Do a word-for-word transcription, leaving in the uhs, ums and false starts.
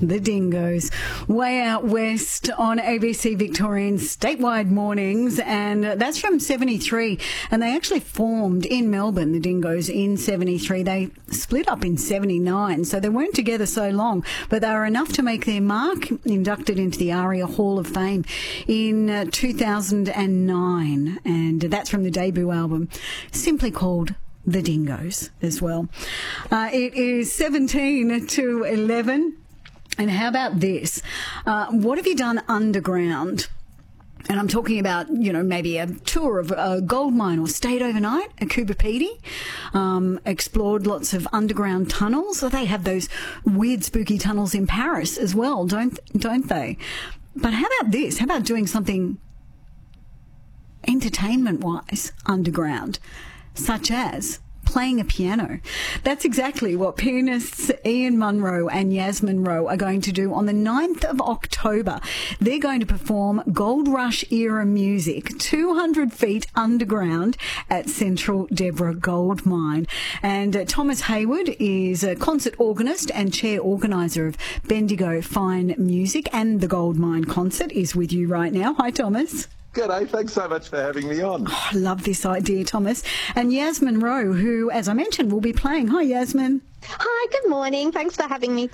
The Dingoes, way out west on A B C Victorian statewide mornings, and that's from seventy-three, and they actually formed in Melbourne, the Dingoes, in seventy-three. They split up in seventy-nine, so they weren't together so long, but they were enough to make their mark, inducted into the ARIA Hall of Fame in uh, two thousand nine, and that's from the debut album, simply called The Dingoes as well. Uh, it is seventeen to eleven. And how about this? Uh, what have you done underground? And I'm talking about, you know, maybe a tour of a gold mine or stayed overnight at Coober Pedy, um, explored lots of underground tunnels. So they have those weird, spooky tunnels in Paris as well, don't don't they? But how about this? How about doing something entertainment-wise underground, such as playing a piano? That's exactly what pianists Ian Munro and Yasmin Rowe are going to do on the ninth of October. They're going to perform Gold Rush era music two hundred feet underground at Central Deborah Gold Mine. And uh, Thomas Hayward is a concert organist and chair organiser of Bendigo Fine Music, and the Gold Mine concert is with you right now. Hi, Thomas. G'day, thanks so much for having me on. Oh, I love this idea, Thomas. And Yasmin Rowe, who, as I mentioned, will be playing. Hi, Yasmin. Hi, good morning. Thanks for having me